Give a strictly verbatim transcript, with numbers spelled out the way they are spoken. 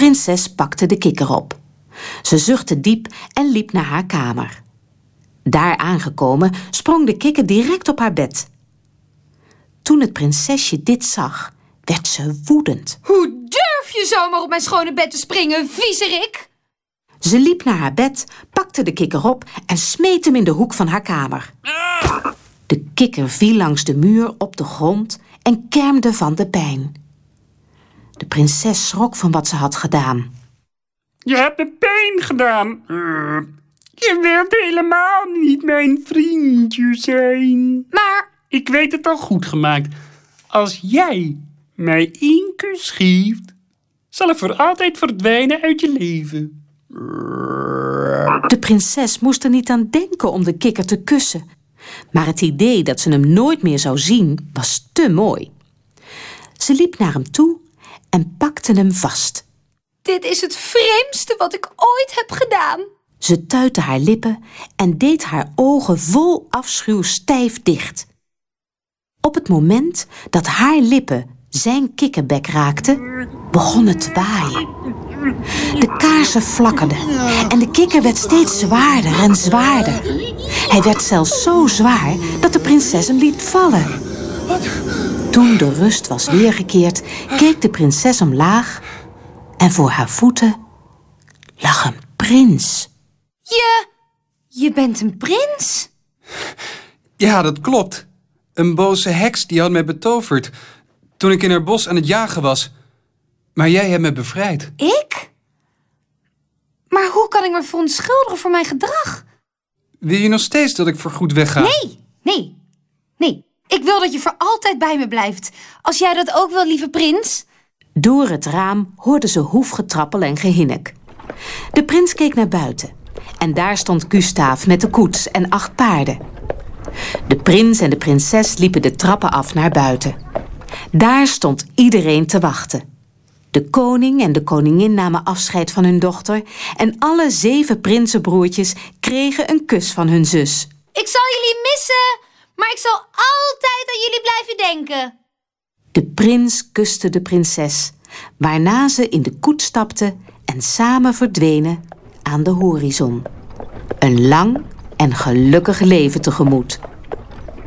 prinses pakte de kikker op. Ze zuchtte diep en liep naar haar kamer. Daar aangekomen sprong de kikker direct op haar bed. Toen het prinsesje dit zag, werd ze woedend. Hoe durf je zomaar op mijn schone bed te springen, viezerik? Ze liep naar haar bed, pakte de kikker op en smeet hem in de hoek van haar kamer. De kikker viel langs de muur op de grond en kermde van de pijn. De prinses schrok van wat ze had gedaan. Je hebt me pijn gedaan. Je wilt helemaal niet mijn vriendje zijn. Maar... Ik weet het al goed gemaakt. Als jij mij één kus geeft, zal ik voor altijd verdwijnen uit je leven. De prinses moest er niet aan denken om de kikker te kussen. Maar het idee dat ze hem nooit meer zou zien was te mooi. Ze liep naar hem toe en pakte hem vast. Dit is het vreemdste wat ik ooit heb gedaan. Ze tuitte haar lippen en deed haar ogen vol afschuw stijf dicht. Op het moment dat haar lippen zijn kikkerbek raakten, begon het te waaien. De kaarsen flakkerden en de kikker werd steeds zwaarder en zwaarder. Hij werd zelfs zo zwaar dat de prinses hem liet vallen. Toen de rust was weergekeerd, keek de prinses omlaag en voor haar voeten lag een prins. Je... je bent een prins? Ja, dat klopt. Een boze heks die had mij betoverd toen ik in haar bos aan het jagen was. Maar jij hebt me bevrijd. Ik? Maar hoe kan ik me verontschuldigen voor mijn gedrag? Wil je nog steeds dat ik voorgoed wegga? Nee, nee, nee. Ik wil dat je voor altijd bij me blijft. Als jij dat ook wil, lieve prins. Door het raam hoorden ze hoefgetrappel en gehinnik. De prins keek naar buiten. En daar stond Gustaaf met de koets en acht paarden. De prins en de prinses liepen de trappen af naar buiten. Daar stond iedereen te wachten. De koning en de koningin namen afscheid van hun dochter en alle zeven prinsenbroertjes kregen een kus van hun zus. Ik zal jullie missen, maar ik zal altijd aan jullie blijven denken. De prins kuste de prinses, waarna ze in de koets stapten en samen verdwenen aan de horizon. Een lang en gelukkig leven tegemoet.